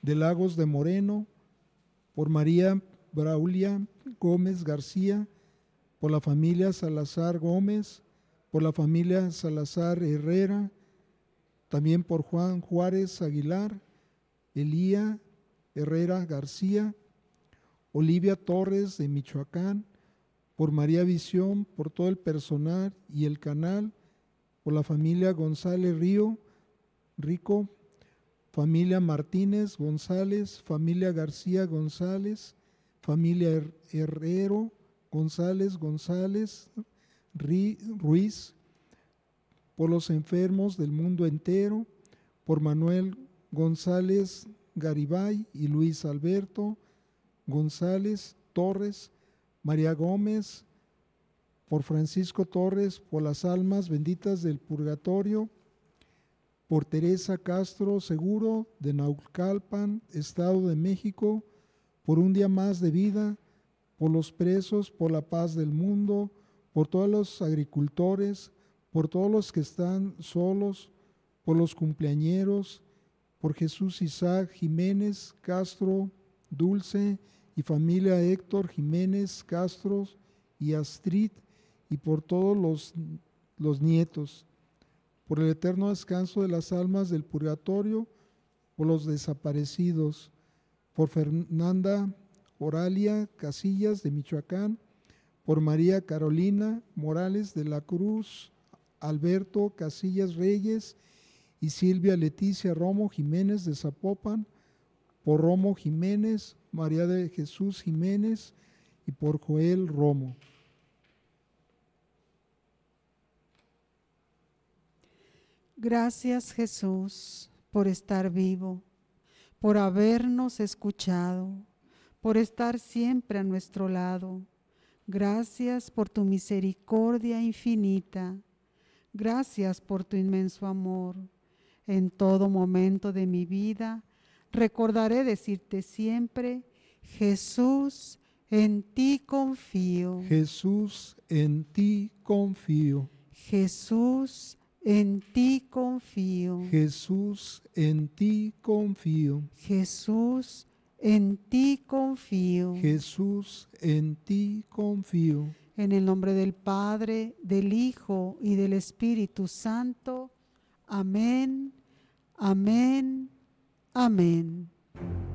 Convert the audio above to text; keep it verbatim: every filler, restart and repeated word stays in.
de Lagos de Moreno, por María Braulia Gómez García, por la familia Salazar Gómez, por la familia Salazar Herrera, también por Juan Juárez Aguilar, Elía Herrera García, Olivia Torres de Michoacán, por María Visión, por todo el personal y el canal, por la familia González Río Rico, familia Martínez González, familia García González, familia Herrero González González Ruiz, por los enfermos del mundo entero, por Manuel González Garibay y Luis Alberto González Torres, María Gómez, por Francisco Torres, por las almas benditas del purgatorio, por Teresa Castro Seguro de Naucalpan, Estado de México, por un día más de vida, por los presos, por la paz del mundo, por todos los agricultores, por todos los que están solos, por los cumpleañeros, por Jesús Isaac Jiménez Castro Dulce y familia Héctor Jiménez Castro y Astrid, y por todos los, los nietos, por el eterno descanso de las almas del purgatorio, por los desaparecidos, por Fernanda Oralia Casillas de Michoacán, por María Carolina Morales de la Cruz, Alberto Casillas Reyes y Silvia Leticia Romo Jiménez de Zapopan, por Romo Jiménez, María de Jesús Jiménez y por Joel Romo. Gracias, Jesús, por estar vivo, por habernos escuchado, por estar siempre a nuestro lado. Gracias por tu misericordia infinita. Gracias por tu inmenso amor. En todo momento de mi vida recordaré decirte siempre: Jesús, en ti confío. Jesús, en ti confío. Jesús, en ti confío. Jesús, en ti confío. Jesús, en ti confío. Jesús, en ti confío. En el nombre del Padre, del Hijo y del Espíritu Santo. Amén, amén, amén.